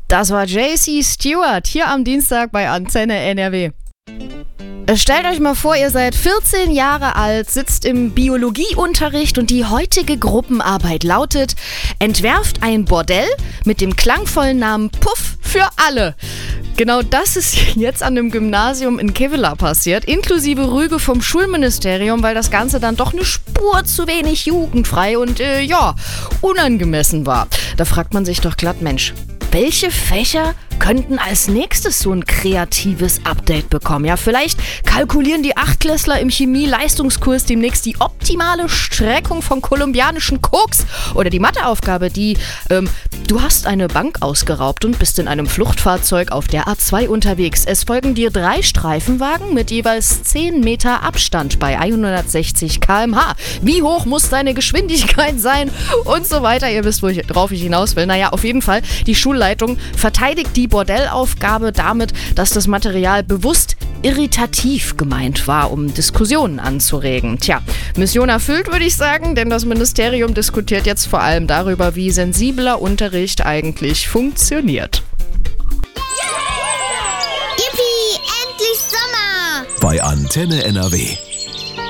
Das war JC Stewart hier am Dienstag bei Antenne NRW. Stellt euch mal vor, ihr seid 14 Jahre alt, sitzt im Biologieunterricht und die heutige Gruppenarbeit lautet: Entwerft ein Bordell mit dem klangvollen Namen Puff für alle. Genau das ist jetzt an dem Gymnasium in Kevelaer passiert, inklusive Rüge vom Schulministerium, weil das Ganze dann doch eine Spur zu wenig jugendfrei und unangemessen war. Da fragt man sich doch glatt, Mensch, welche Fächer könnten als nächstes so ein kreatives Update bekommen? Ja, vielleicht kalkulieren die Achtklässler im Chemie-Leistungskurs demnächst die optimale Streckung von kolumbianischen Koks. Oder die Matheaufgabe, du hast eine Bank ausgeraubt und bist in einem Fluchtfahrzeug auf der A2 unterwegs. Es folgen dir 3 Streifenwagen mit jeweils 10 Meter Abstand bei 160 km/h. Wie hoch muss deine Geschwindigkeit sein? Und so weiter. Ihr wisst, worauf ich hinaus will. Naja, auf jeden Fall, die Schulleitung verteidigt die Bordellaufgabe damit, dass das Material bewusst irritativ gemeint war, um Diskussionen anzuregen. Tja, Mission erfüllt, würde ich sagen, denn das Ministerium diskutiert jetzt vor allem darüber, wie sensibler Unterricht eigentlich funktioniert. Yippie, endlich Sommer! Bei Antenne NRW.